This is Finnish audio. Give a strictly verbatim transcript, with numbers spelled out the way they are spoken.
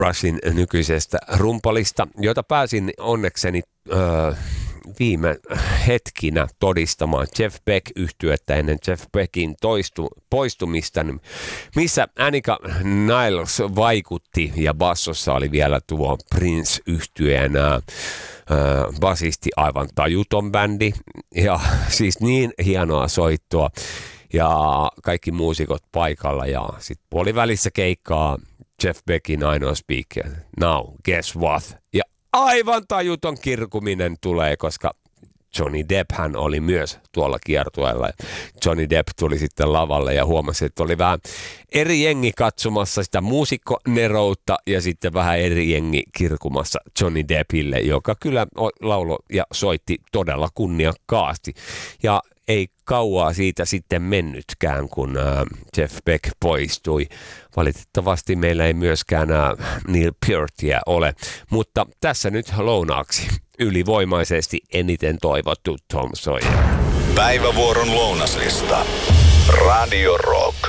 Rushin nykyisestä rumpalista, jota pääsin onnekseni öö, viime hetkinä todistamaan Jeff Beck-yhtyettä ennen Jeff Beckin toistu, poistumista, missä Annika Niles vaikutti ja bassossa oli vielä tuo Prince-yhtyeen ää, basisti, aivan tajuton bändi ja siis niin hienoa soittoa ja kaikki muusikot paikalla ja sitten puolivälissä keikkaa Jeff Beckin ainoa speaker, now guess what? Ja aivan tajuton kirkuminen tulee, koska Johnny Depp hän oli myös tuolla kiertueella. Johnny Depp tuli sitten lavalle ja huomasi, että oli vähän eri jengi katsomassa sitä muusikkoneroutta ja sitten vähän eri jengi kirkumassa Johnny Deppille, joka kyllä lauloi ja soitti todella kunniakkaasti. Ja ei kauaa siitä sitten mennytkään, kun äh, Jeff Beck poistui. Valitettavasti meillä ei myöskään äh, Neil Peartia ole, mutta tässä nyt lounaaksi ylivoimaisesti eniten toivottu Tom Sawyer. Päivävuoron lounaslista. Radio Rock.